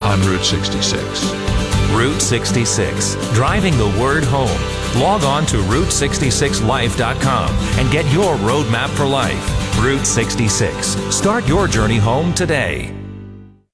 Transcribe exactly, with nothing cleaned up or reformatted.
on Route sixty-six. Route sixty-six, driving the word home. Log on to route sixty-six life dot com and get your roadmap for life. Route sixty-six. Start your journey home today.